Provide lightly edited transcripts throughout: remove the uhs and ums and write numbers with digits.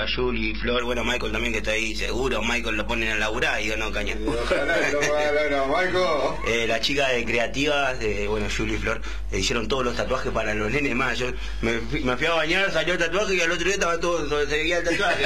Juli, Flor, bueno, Michael también que está ahí, seguro, Michael lo ponen a laburar, y digo, no, caña. La chica de creativas, bueno, Juli y Flor, hicieron todos los tatuajes para los nenes más. Yo me fui a bañar, salió el tatuaje y al otro día estaba todo, se veía el tatuaje.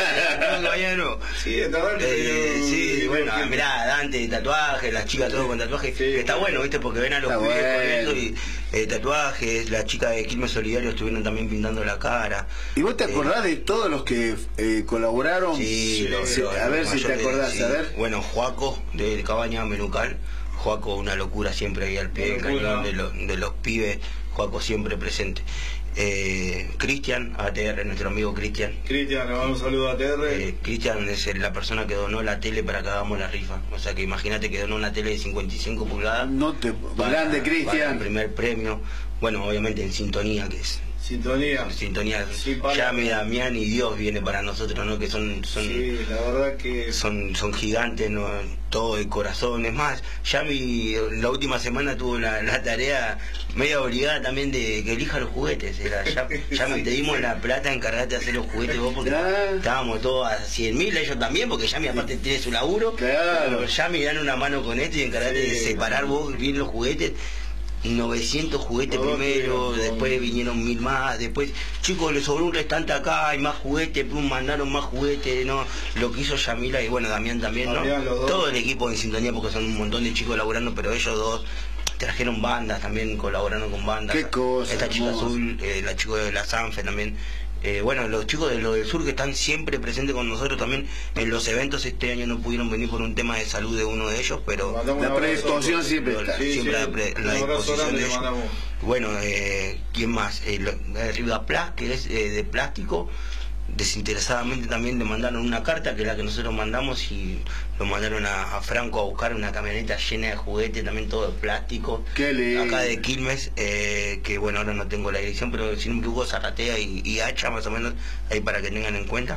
Sí, bueno, mirá, Dante, tatuajes, las chicas todo con tatuajes, que está bueno, ¿viste? Porque ven a los pibes con eso y tatuajes, las chicas de Quilmes Solidario estuvieron también pintando la cara. ¿Y vos te acordás de todos los que colaboraron? Sí, a ver si te acordás, sí. A ver. Bueno, Joaco, de Cabaña Menucal, Joaco una locura siempre ahí al pie del cañón de los pibes, Joaco siempre presente. Cristian, ATR, nuestro amigo Cristian. Cristian, le mando un saludo a ATR. Cristian es la persona que donó la tele para que hagamos la rifa. O sea que imagínate que donó una tele de 55 pulgadas. Grande Cristian. El primer premio. Bueno, obviamente en sintonía, que es. Sintonía. Sí, Yami, Damián y Dios viene para nosotros, ¿no? Que son sí, la verdad que son gigantes, ¿no? Todo de corazón. Es más, Yami la última semana tuvo la tarea media obligada también de que elija los juguetes. Yami, te dimos la plata, encargate de hacer los juguetes vos, porque estábamos todos a 100.000, ellos también, porque Yami aparte tiene su laburo. Pero Yami, dan una mano con esto y encargate de separar vos bien los juguetes. 900 juguetes primero, después vinieron 1000 más, después, chicos, le sobró un restante acá, hay más juguetes, mandaron más juguetes, ¿no? Lo que hizo Yamila y bueno, Damián también, ¿no? Todo el equipo en sintonía, porque son un montón de chicos laburando, pero ellos dos trajeron bandas también, colaborando con bandas. Qué cosa. Esta chica azul, la chica de la Sanfe también. Bueno, los chicos de lo del sur que están siempre presentes con nosotros también en los eventos. Este año no pudieron venir por un tema de salud de uno de ellos, pero la predisposición siempre está. Siempre la disposición de ellos. Bueno, ¿quién más? Rivaplas, que es de plástico. Desinteresadamente también le mandaron una carta, que es la que nosotros mandamos, y lo mandaron a Franco a buscar una camioneta llena de juguetes, también todo de plástico. Qué lindo. Acá de Quilmes, que bueno, ahora no tengo la dirección, pero si no me equivoco, Zaratea y Hacha, más o menos, ahí para que tengan en cuenta.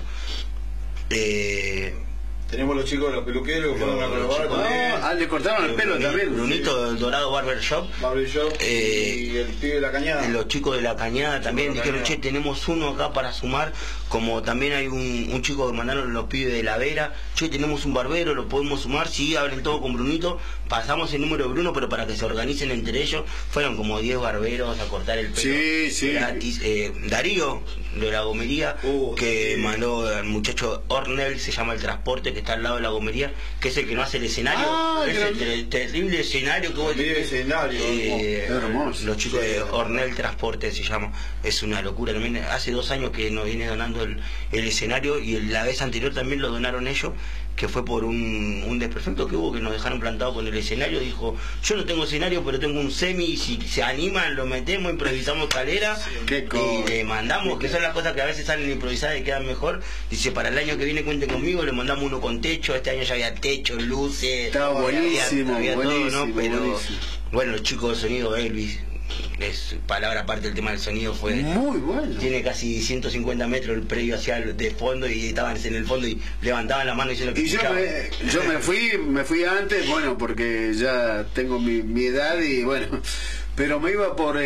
Tenemos los chicos de los peluqueros que fueron a colaborar también. Le cortaron el pelo también. Brunito del Dorado Barber Shop. Y el pibe de la Cañada. Los chicos de la Cañada también dijeron, che, tenemos uno acá para sumar. Como también hay un chico que mandaron los pibes de la Vera, che, tenemos un barbero, lo podemos sumar. Sí, abren todo con Brunito. Pasamos el número de Bruno, pero para que se organicen entre ellos. Fueron como 10 barberos a cortar el pelo gratis. Darío, de la gomería, que mandó al muchacho Ornel, se llama el transporte, que está al lado de la gomería, que es el que no hace el escenario. El terrible escenario que vos hermoso. Los chicos de Ornel Transporte se llama. Es una locura también. Hace 2 años que nos viene donando el escenario, y la vez anterior también lo donaron ellos, que fue por un desperfecto que hubo, que nos dejaron plantados con el escenario. Dijo, yo no tengo escenario, pero tengo un semi, y si se animan lo metemos, improvisamos escalera y le mandamos, que son las cosas que a veces salen improvisadas y quedan mejor. Dice, para el año que viene cuenten conmigo, le mandamos uno con techo. Este año ya había techo, luces, estaba buenísimo, había buenísimo, todo, ¿no? Pero buenísimo. bueno, los chicos del sonido, Elvis, es palabra aparte, el tema del sonido fue muy bueno. Tiene casi 150 metros el predio hacia de fondo, y estaban en el fondo y levantaban la mano diciendo que yo me fui antes, bueno, porque ya tengo mi edad, y bueno, pero me iba por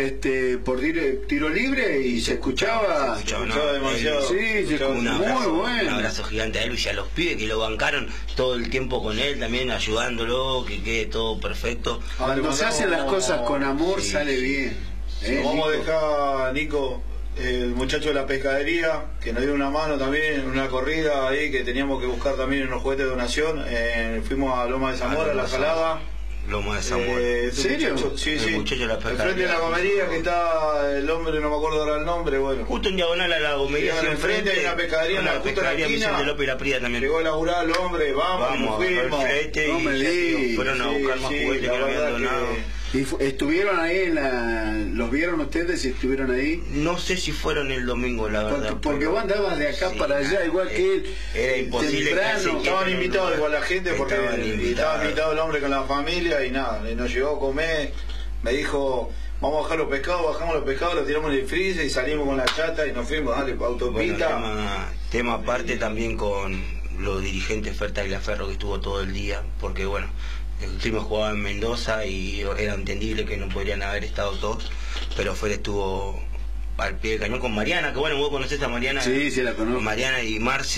tiro libre y se escuchaba demasiado. Sí, muy bueno. Un abrazo gigante a Elvis y a los pibes que lo bancaron todo el tiempo con él, también ayudándolo, que quede todo perfecto. Cuando se hacen las cosas con amor, sale bien. Vamos a dejar, Nico, el muchacho de la pescadería, que nos dio una mano también en una corrida ahí, que teníamos que buscar también unos juguetes de donación. Fuimos a Loma de Zamora, a La Jalaba. Loma de Zamora. ¿En serio? Sí, el muchacho de la pescadería. Enfrente de la gomería, que está el hombre, no me acuerdo ahora el nombre, bueno. Justo en diagonal a la gomería, enfrente hay una pescadería, justo en la esquina. López y la Prida también. Llegó a laburar el hombre, vamos, fuimos. Fueron a buscar más juguetes que no habían donado. ¿Y estuvieron ahí los vieron ustedes y estuvieron ahí? No sé si fueron el domingo, la verdad. Porque vos andabas de acá para allá, igual que él. Era imposible. Estaban invitados igual la gente, porque estaba invitado el hombre con la familia y nada. Y nos llegó a comer, me dijo, vamos a bajar los pescados, bajamos los pescados, los tiramos en el freezer y salimos con la chata y nos fuimos, dale, autopista. Bueno, tema aparte también con los dirigentes Ferta y La Ferro, que estuvo todo el día, porque bueno, el último jugaba en Mendoza y era entendible que no podrían haber estado todos, pero Fer estuvo al pie del cañón con Mariana, que bueno, vos conocés a Mariana. Sí, la conozco. Mariana y Marce.